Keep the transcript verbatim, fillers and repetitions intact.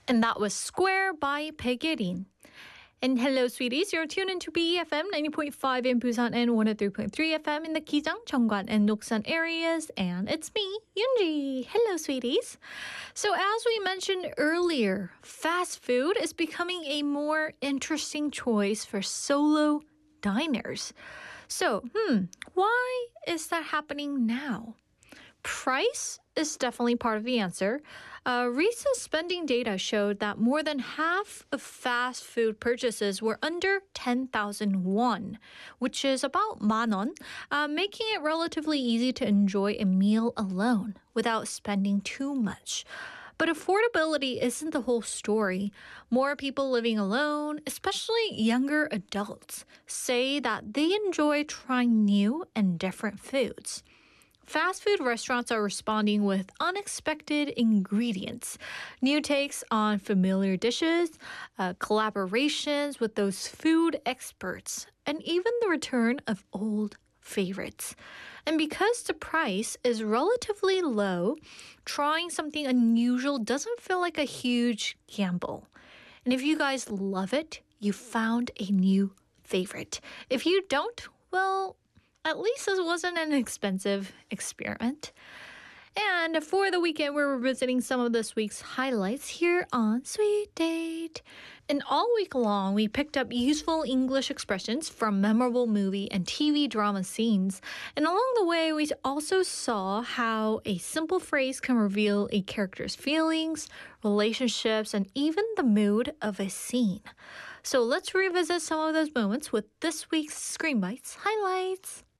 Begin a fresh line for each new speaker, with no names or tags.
And that was Square by Pegerin. And hello, sweeties. You're tuned into B E F M ninety point five in Busan and one oh three point three F M in the Gijang, Cheongwan, and Noksan areas. And it's me, Yoonji. Hello, sweeties. So as we mentioned earlier, fast food is becoming a more interesting choice for solo diners. So, hmm, why is that happening now? Price is definitely part of the answer. Uh, recent spending data showed that more than half of fast food purchases were under ten thousand won, which is about 만원, uh, making it relatively easy to enjoy a meal alone without spending too much. But affordability isn't the whole story. More people living alone, especially younger adults, say that they enjoy trying new and different foods. Fast food restaurants are responding with unexpected ingredients, new takes on familiar dishes, uh, collaborations with those food experts, and even the return of old favorites. And because the price is relatively low, trying something unusual doesn't feel like a huge gamble. And if you guys love it, you found a new favorite. If you don't, well, at least this wasn't an expensive experiment. And for the weekend, we're revisiting some of this week's highlights here on Sweet Date. And all week long, we picked up useful English expressions from memorable movie and T V drama scenes. And along the way, we also saw how a simple phrase can reveal a character's feelings, relationships, and even the mood of a scene. So let's revisit some of those moments with this week's Screen Bites highlights.